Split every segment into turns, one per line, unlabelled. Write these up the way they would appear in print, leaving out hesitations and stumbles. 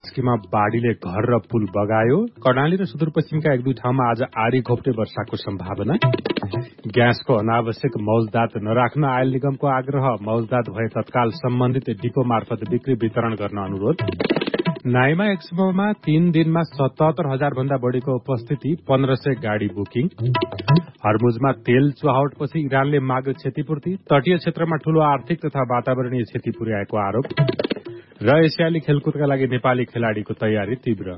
कास्कीमा बाढीले घर र पुल बगायो। कर्णाली र सुदूरपश्चिमका एक दुई ठाउँमा आज आरी घोप्टे वर्षाको सम्भावना। ग्यासको अनावश्यक मौजदात नराख्न आयल निगमको आग्रह। मौजदात भए तत्काल सम्बन्धित डिपो मार्फत बिक्री वितरण गर्न अनुरोध। नाइमा एक्सपोमा 3 दिनमा 77,000 भन्दा बढ़ीको उपस्थिति, 1500 गाड़ी बुकिङ। हर्मुजमा तेल चुहावटपछि इरानले माग्यो क्षतिपूर्ति। तटीय क्षेत्रमा ठूलो आर्थिक तथा वातावरणीय क्षति पुर्याएको आरोप। र एसियाली खेलकुदका लागि नेपाली खेलाड़ीको तयारी तीव्र।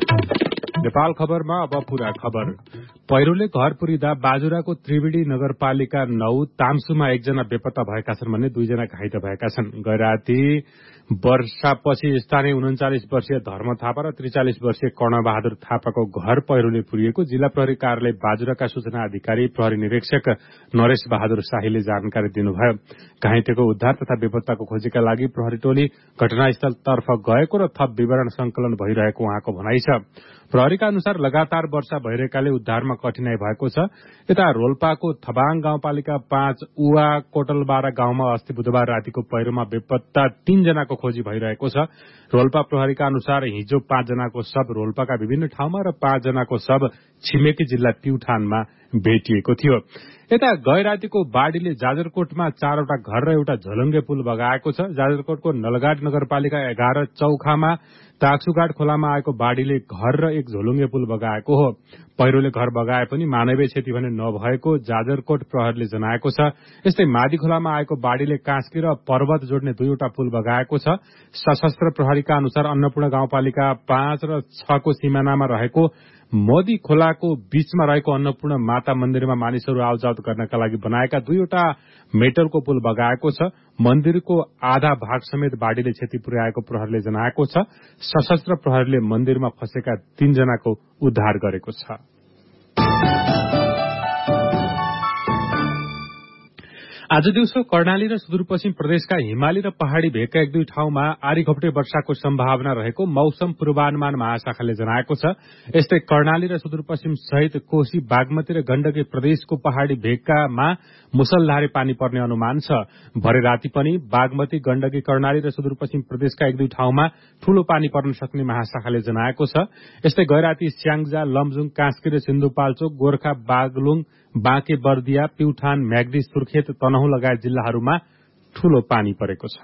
नेपाल खबरमा अब पूरा खबर। पहिरोले घर पुरिँदा बाजुराको त्रिवेणी नगरपालिका 9 तामसुमा एकजना बेपत्ता भएका छन् भने 2 जना घाइते भएका छन्। गैराती वर्षापछि स्थानीय 39 वर्षीय धर्म थापा र 43 वर्षीय कर्णबहादुर थापाको घर पहिरोले पुरिएको जिल्ला प्रहरी कार्यालय बाजुराका सूचना अधिकारी प्रहरी निरीक्षक नरेश बहादुर शाहीले जानकारी दिनुभयो। घाइतेको उद्धार तथा बेपत्ताको खोजीका लागि प्रहरी टोली घटनास्थलतर्फ गएको र थप विवरण संकलन भइरहेको उहाँको भनाइ छ। प्रहरीका अनुसार लगातार वर्षा भइरहेकाले उद्धारमा कठिनाई भएको छ। यता रोल्पाको थबाङ गाउँपालिका 5 उवा कोटलबारा गाउँमा अस्ति बुधबार रातिको पहिरोमा बेपत्ता 3 जनाको खोजी भइरहेको छ। रोल्पा प्रहरीका अनुसार हिजो 5 जनाको शव रोल्पाका विभिन्न ठाउँमा र 5 जनाको शव छिमेकी जिल्ला प्युठानमा भेटिएको थियो। यता गैरातीको बाढ़ीले जाजरकोटमा 4वटा घर र एउटा झोलुङ्गे पुल बगाएको छ। जाजरकोटको नलगाड नगरपालिका 11 चौखामा ताक्सुगाड खोलामा आएको बाढ़ीले घर र एक झोलुङ्गे पुल बगाएको हो। पहिरोले घर बगाए पनि मानवीय क्षति भने नभएको जाजरकोट प्रहरीले जनाएको छ। यस्तै मादी खोलामा आएको बाढ़ीले कास्की र पर्वत जोड्ने 2वटा पुल बगाएको छ। सशस्त्र प्रहरीका अनुसार अन्नपूर्ण गाउँपालिका 5 र 6 को सिमानामा रहेको मोदी खोलाको बीचमा रहेको अन्नपूर्ण माता मन्दिरमा मानिसहरू आवजावत गर्नका लागि बनाएका 2वटा मेटलको पुल बगाएको छ। मन्दिरको आधा भाग समेत बाढ़ीले क्षति पुर्याएको प्रहरीले जनाएको छ। सशस्त्र प्रहरीले मन्दिरमा फँसेका 3 जनाको उद्धार गरेको छ। आज दिउँसो कर्णाली र सुदूरपश्चिम प्रदेशका हिमाली र पहाड़ी भेगका एक दुई ठाउँमा आरी घोप्टे वर्षाको सम्भावना रहेको मौसम पूर्वानुमान महाशाखाले जनाएको छ। यस्तै कर्णाली र सुदूरपश्चिम सहित कोशी, बागमती र गण्डकी प्रदेशको पहाड़ी भेगकामा मुसलधारे पानी पर्ने अनुमान छ। भरे राति पनि बागमती, गण्डकी, कर्णाली र सुदूरपश्चिम प्रदेशका एक दुई ठाउँमा ठूलो पानी पर्न सक्ने महाशाखाले जनाएको छ। यस्तै गैराती, स्याङ्जा, लमजुङ, कास्की र सिन्धुपाल्चोक, गोर्खा, बागलुङ, बाँके, बर्दिया, प्युठान, म्याग्दी, सुर्खेत, तनहुँ लगायत जिल्लाहरूमा ठूलो पानी परेको छ।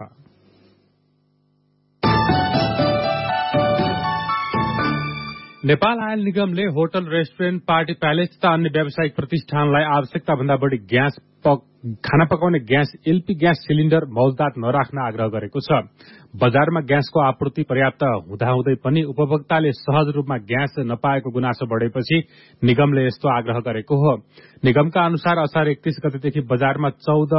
नेपाल आयल निगमले होटल, रेस्टुरेन्ट, पार्टी प्यालेस तथा अन्य व्यावसायिक प्रतिष्ठानलाई आवश्यकता भन्दा बढ़ी खाना पकाउने ग्यास एलपी ग्यास सिलिण्डर मौजदात नराख्न आग्रह गरेको छ। बजारमा ग्यासको आपूर्ति पर्याप्त हुँदाहुँदै पनि उपभोक्ताले सहज रूपमा ग्यास नपाएको गुनासो बढ़ेपछि निगमले यस्तो आग्रह गरेको हो। निगमका अनुसार असार 31 गतेदेखि बजारमा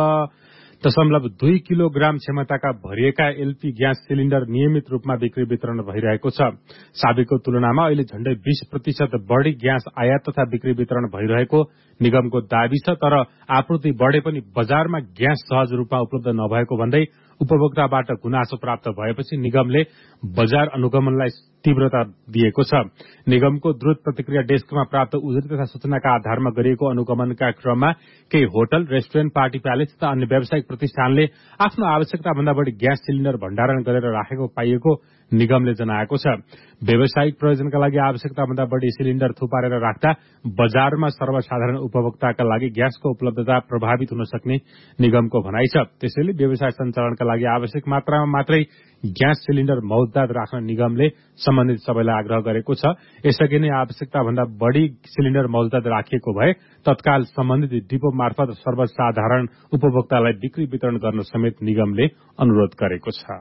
14.2 किलोग्राम क्षमताका भरिएका एलपी ग्यास सिलिण्डर नियमित रूपमा बिक्री वितरण भइरहेको छ। साबिकको तुलनामा अहिले झण्डै 20% बढ़ी ग्यास आयात तथा बिक्री वितरण भइरहेको निगमको दावी छ। तर आपूर्ति बढ़े पनि बजारमा ग्यास सहज रूपमा उपलब्ध नभएको भन्दै उपभोक्ताबाट गुनासो प्राप्त भएपछि निगमले बजार अनुगमनलाई तीव्रता दिएको छ। निगमको द्रुत प्रतिक्रिया डेस्कमा प्राप्त उजुरी तथा सूचनाका आधारमा गरिएको अनुगमनका क्रममा केही होटल, रेस्टुरेन्ट, पार्टी प्यालेस तथा अन्य व्यावसायिक प्रतिष्ठानले आफ्नो आवश्यकता भन्दा बढ़ी ग्यास सिलिण्डर भण्डारण गरेर राखेको पाइएको निगमले जनाएको छ। व्यावसायिक प्रयोजनका लागि आवश्यकता भन्दा बढ़ी सिलिण्डर थुपारेर राख्दा बजारमा सर्वसाधारण उपभोक्ताका लागि ग्यासको उपलब्धता प्रभावित हुन सक्ने निगमको भनाइ छ। त्यसैले व्यवसाय सञ्चालनका लागि आवश्यक मात्रामा मात्रै ग्यास सिलिण्डर मौजदात राख्न निगमले सम्बन्धित सबैलाई आग्रह गरेको छ। यसअघि नै आवश्यकता भन्दा बढ़ी सिलिण्डर मौजदात राखिएको भए तत्काल सम्बन्धित डिपो मार्फत सर्वसाधारण उपभोक्तालाई बिक्री वितरण गर्न समेत निगमले अनुरोध गरेको छ।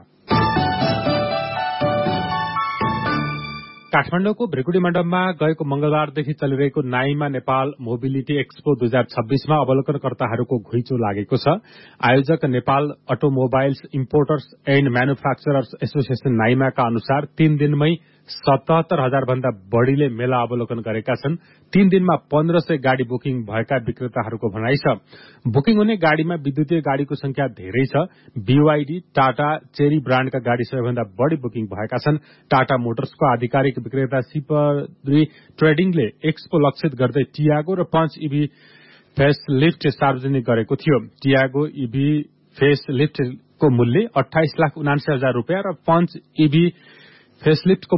काठमाडौँको भ्रिकुटी मण्डपमा गएको मंगलबारदेखि चलिरहेको नाइमा नेपाल मोबिलिटी एक्सपो 2026 मा अवलोकनकर्ताहरूको घुइँचो लागेको छ। आयोजक Nepal automobiles importers and manufacturers association नाइमाका अनुसार 3 दिनमै 77,000 भन्दा बढ़ीले मेला अवलोकन गरेका छन्। 3 दिनमा 1500 गाड़ी बुकिङ भएका विक्रेताहरूको भनाइ छ। बुकिङ हुने गाड़ीमा विद्युतीय गाड़ीको संख्या धेरै छ। बीवाईडी, टाटा, चेरी ब्राण्डका गाड़ी सबैभन्दा बढ़ी बुकिङ भएका छन्। टाटा मोटर्सको आधिकारिक विक्रेता सिपरी ट्रेडिङले एक्सपो लक्षित गर्दै टियागो र पंच ईभी फेसलिफ्ट सार्वजनिक गरेको थियो। टियागो ईभी फेसलिफ्टको मूल्य 28,79,000 रूपियाँ र पंच ईभी फेसलिफ्टको